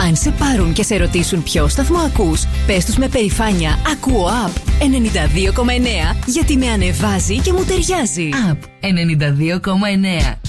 Αν σε πάρουν και σε ρωτήσουν ποιο σταθμό ακούς, πες τους με περηφάνεια «Ακούω ΑΠ 92,9» γιατί με ανεβάζει και μου ταιριάζει. ΑΠ 92,9.